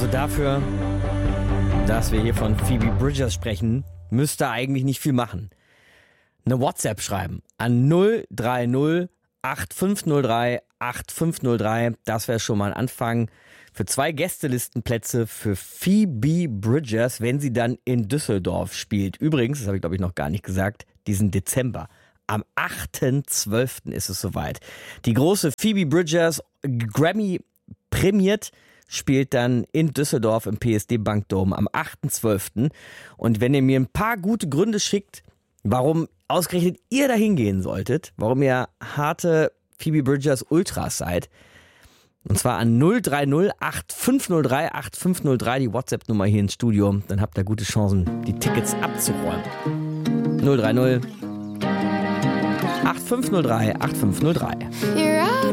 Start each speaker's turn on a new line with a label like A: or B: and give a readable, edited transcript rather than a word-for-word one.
A: Also dafür, dass wir hier von Phoebe Bridgers sprechen, müsst ihr eigentlich nicht viel machen. Eine WhatsApp schreiben an 030 8503 8503. Das wäre schon mal ein Anfang für 2 Gästelistenplätze für Phoebe Bridgers, wenn sie dann in Düsseldorf spielt. Übrigens, das habe ich glaube ich noch gar nicht gesagt, diesen Dezember. Am 8.12. ist es soweit. Die große Phoebe Bridgers Grammy prämiert spielt dann in Düsseldorf im PSD Bankdome am 8.12. Und wenn ihr mir ein paar gute Gründe schickt, warum ausgerechnet ihr da hingehen solltet, warum ihr harte Phoebe Bridgers Ultras seid, und zwar an 030 8503 8503, die WhatsApp-Nummer hier ins Studio, dann habt ihr gute Chancen, die Tickets abzuräumen. 030 8503 8503.
B: You're out